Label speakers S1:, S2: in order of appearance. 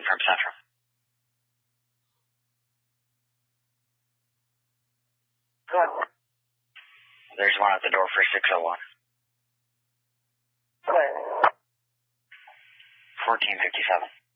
S1: from Central.
S2: Good.
S1: There's one at the door for 601.
S2: Good.
S1: 1457.